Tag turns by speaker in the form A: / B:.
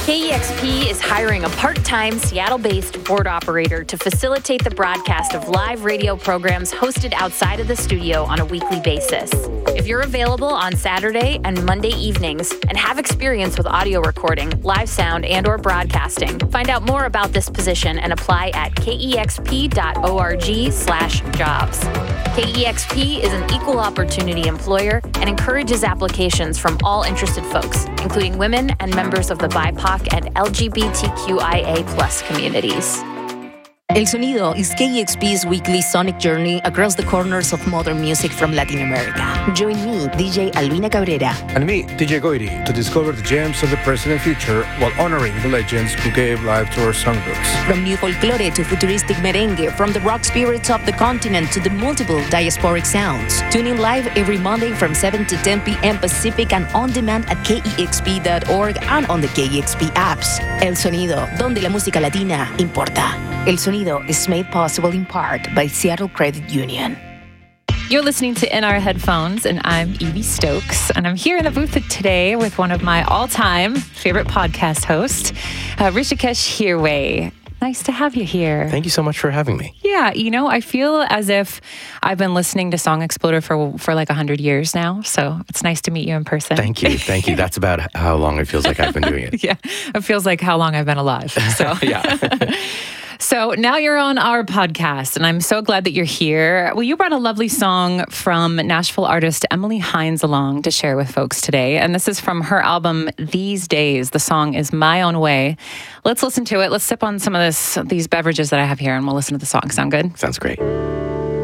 A: KEXP is hiring a part-time Seattle-based board operator to facilitate the broadcast of live radio programs hosted outside of the studio on a weekly basis. If you're available on Saturday and Monday evenings and have experience with audio recording, live sound, and/or broadcasting, find out more about this position and apply at kexp.org/jobs. KEXP is an equal opportunity employer and encourages applications from all interested folks, including women and members of the BIPOC and LGBTQIA+ communities.
B: El Sonido is KEXP's weekly sonic journey across the corners of modern music from Latin America. Join me, DJ Albina Cabrera.
C: And me, DJ Goiri, to discover the gems of the present and future while honoring the legends who gave life to our songbooks.
B: From new folklore to futuristic merengue, from the rock spirits of the continent to the multiple diasporic sounds. Tune in live every Monday from 7 to 10 p.m. Pacific and on demand at KEXP.org and on the KEXP apps. El Sonido, donde la música latina importa. El Sonido is made possible in part by Seattle Credit Union.
D: You're listening to In Our Headphones, and I'm Evie Stokes, and I'm here in the booth today with one of my all-time favorite podcast hosts, Hrishikesh Hirway. Nice to have you here.
E: Thank you so much for having me.
D: Yeah, I feel as if I've been listening to Song Exploder for like 100 years now, so it's nice to meet you in person.
E: Thank you. That's about how long it feels like I've been doing it.
D: Yeah, it feels like how long I've been alive. So
E: yeah.
D: So now you're on our podcast, and I'm so glad that you're here. Well, you brought a lovely song from Nashville artist Emily Hines along to share with folks today, and this is from her album These Days. The song is My Own Way. Let's listen to it. Let's sip on some of these beverages that I have here, and we'll listen to the song. Sound good?
E: Sounds great.